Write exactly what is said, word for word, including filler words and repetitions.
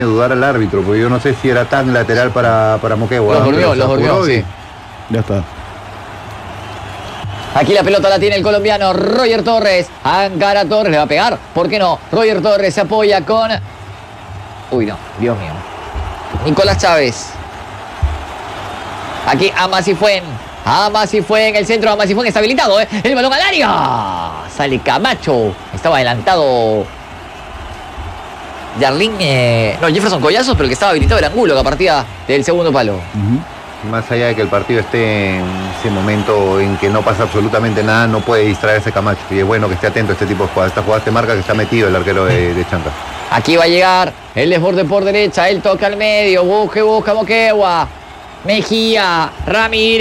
dudar al árbitro, porque yo no sé si era tan lateral para, para Moquegua. Los durmió, los durmió, sí. Ya está. Aquí la pelota la tiene el colombiano Roger Torres. Angara Torres le va a pegar. ¿Por qué no? Roger Torres se apoya con... Uy, no. Dios mío. Nicolás Chávez. Aquí Amasifuen. Amasifuen en el centro. Amasifuen está habilitado, ¿eh? El balón al área. Sale Camacho. Estaba adelantado Yarlín. Eh... No, Jefferson Collazos, pero el que estaba habilitado era Angulo, que partía del segundo palo. Uh-huh. Más allá de que el partido esté en ese momento en que no pasa absolutamente nada, no puede distraerse Camacho. Y es bueno que esté atento a este tipo de jugadas. Esta jugada te marca que está metido el arquero de, de Chanca. Aquí va a llegar el desborde por derecha. Él toca al medio. Busque, busca Moquegua. Mejía. Ramírez.